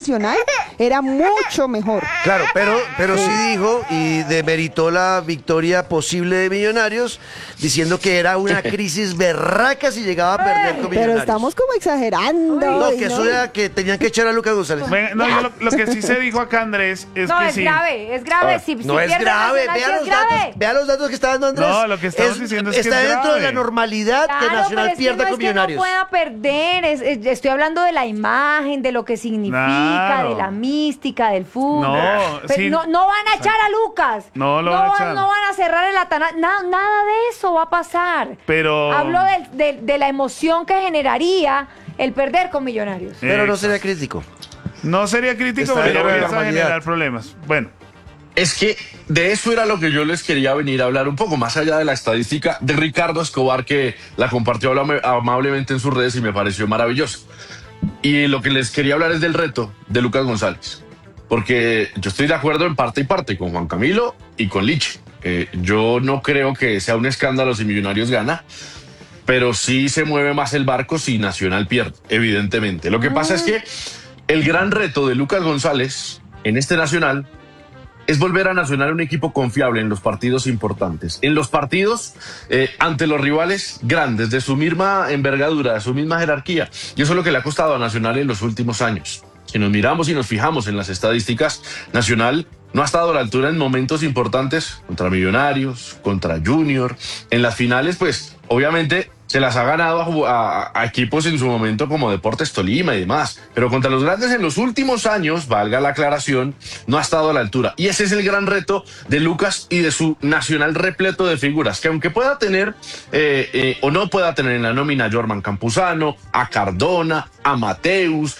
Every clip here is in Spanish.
Nacional era mucho mejor. Claro, pero sí dijo y demeritó la victoria posible de Millonarios, diciendo que era una crisis berraca si llegaba a perder con Millonarios. Pero estamos como exagerando. No, hoy, que eso era que tenían que echar a Lucas González. No, lo que sí se dijo acá, Andrés, es No, que es sí. grave, es grave. Si No es pierde grave, Nacional, sí es grave. vea los datos que está dando Andrés. No, lo que estamos diciendo es que está es dentro de grave. la normalidad que Claro, Nacional pero es que pierda no con es que no Millonarios. pueda perder, estoy hablando de la imagen, de lo que significa, Claro. de la mística del fútbol. No, Pero sí. no van a echar a Lucas. No lo van a echar. No van a cerrar el Atanasio. Nada de eso va a pasar. Pero... Hablo de la emoción que generaría el perder con Millonarios. Pero no sería crítico. No sería crítico, Está pero dentro de la vas a normalidad. generar problemas. Bueno. Es que de eso era lo que yo les quería venir a hablar un poco, más allá de la estadística de Ricardo Escobar, que la compartió amablemente en sus redes y me pareció maravilloso. Y lo que les quería hablar es del reto de Lucas González, porque yo estoy de acuerdo en parte y parte con Juan Camilo y con Liche. Yo no creo que sea un escándalo si Millonarios gana, pero sí se mueve más el barco si Nacional pierde, evidentemente. Lo que pasa es que el gran reto de Lucas González en este Nacional es volver a Nacional un equipo confiable en los partidos importantes, en los partidos ante los rivales grandes, de su misma envergadura, de su misma jerarquía. Y eso es lo que le ha costado a Nacional en los últimos años. Si nos miramos y nos fijamos en las estadísticas, Nacional no ha estado a la altura en momentos importantes contra Millonarios, contra Junior. En las finales, pues, obviamente se las ha ganado a equipos en su momento como Deportes Tolima y demás. Pero contra los grandes en los últimos años, valga la aclaración, no ha estado a la altura. Y ese es el gran reto de Lucas y de su Nacional repleto de figuras, que aunque pueda tener o no pueda tener en la nómina a Jorman Campuzano, a Cardona, a Mateus,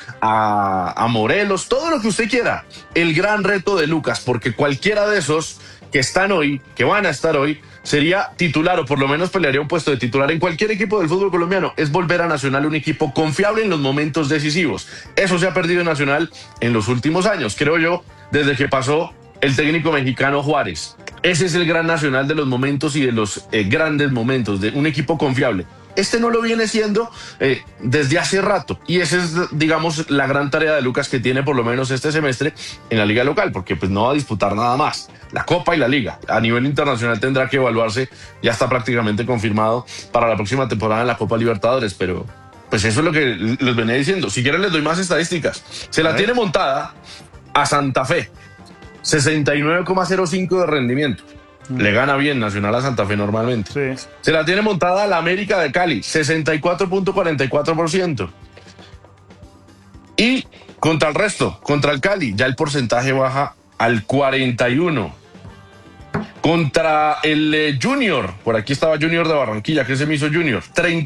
a Morelos, todo lo que usted quiera. El gran reto de Lucas, porque cualquiera de esos que están hoy, que van a estar hoy, sería titular o por lo menos pelearía un puesto de titular en cualquier equipo del fútbol colombiano. Es volver a Nacional un equipo confiable en los momentos decisivos. Eso se ha perdido en Nacional en los últimos años, creo yo, desde que pasó el técnico mexicano Juárez. Ese es el gran Nacional de los momentos y de los grandes momentos, de un equipo confiable. Este no lo viene siendo desde hace rato, y esa es, digamos, la gran tarea de Lucas, que tiene por lo menos este semestre en la liga local, porque pues no va a disputar nada más, la Copa y la Liga. A nivel internacional tendrá que evaluarse, ya está prácticamente confirmado para la próxima temporada en la Copa Libertadores, pero pues eso es lo que les venía diciendo. Si quieren les doy más estadísticas. Se la tiene montada a Santa Fe, 69,05 de rendimiento. Le gana bien Nacional a Santa Fe normalmente. Sí. Se la tiene montada a la América de Cali, 64,44%. Y contra el resto, contra el Cali, ya el porcentaje baja al 41%. Contra el Junior, por aquí estaba Junior de Barranquilla, que se me hizo Junior,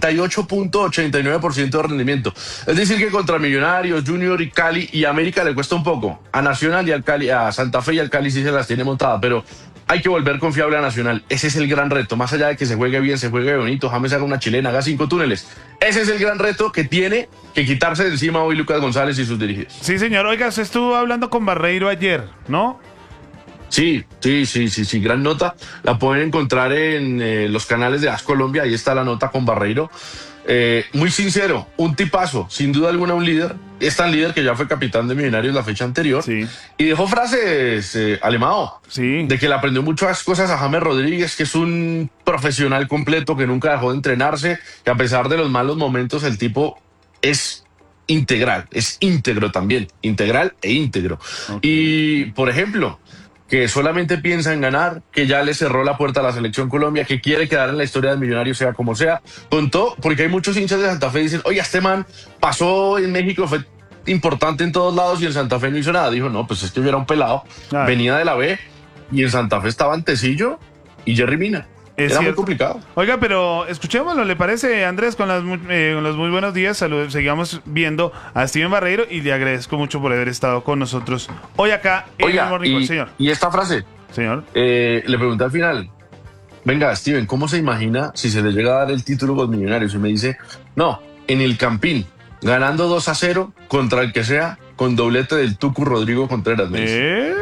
38,89% de rendimiento. Es decir que contra Millonarios, Junior y Cali y América le cuesta un poco. A Nacional y al Cali, a Santa Fe y al Cali sí se las tiene montadas, pero hay que volver confiable a Nacional. Ese es el gran reto. Más allá de que se juegue bien, se juegue bonito, James haga una chilena, haga 5 túneles. Ese es el gran reto que tiene que quitarse de encima hoy Lucas González y sus dirigidos. Sí, señor. Oiga, se estuvo hablando con Barreiro ayer, ¿no? Sí, gran nota. La pueden encontrar en los canales de AS Colombia. Ahí está la nota con Barreiro. Muy sincero, un tipazo, sin duda alguna un líder. Es tan líder que ya fue capitán de Millonarios la fecha anterior. Sí. Y dejó frases, Alemão, Sí. de que le aprendió muchas cosas a James Rodríguez, que es un profesional completo, que nunca dejó de entrenarse, que a pesar de los malos momentos el tipo es integral, es íntegro también, integral e íntegro. Y, por ejemplo, que solamente piensa en ganar, que ya le cerró la puerta a la Selección Colombia, que quiere quedar en la historia del Millonarios sea como sea. Contó, porque hay muchos hinchas de Santa Fe que dicen, oye, este man pasó en México, fue importante en todos lados y en Santa Fe no hizo nada. Dijo, no, pues es que yo era un pelado, Claro. venía de la B y en Santa Fe estaban Tecillo y Jerry Mina. Es Era muy cierto. complicado. Oiga, pero escuchémoslo, ¿le parece, Andrés? Con los muy buenos días. Saludos. Seguimos viendo a Steven Barreiro y le agradezco mucho por haber estado con nosotros hoy acá en el Oiga, Morning Call, señor. y esta frase, Señor. le pregunté al final, venga, Steven, ¿cómo se imagina si se le llega a dar el título con Millonarios? Y me dice, no, en el Campín, ganando 2-0 contra el que sea, con doblete del Tucu Rodrigo Contreras. Me dice.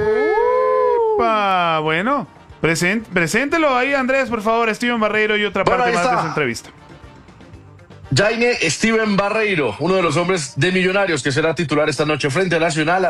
¡Epa! Bueno, preséntelo ahí, Andrés, por favor, Steven Barreiro y otra Bueno, parte ahí más está. de su entrevista. Jaime Steven Barreiro, uno de los hombres de Millonarios que será titular esta noche frente a Nacional.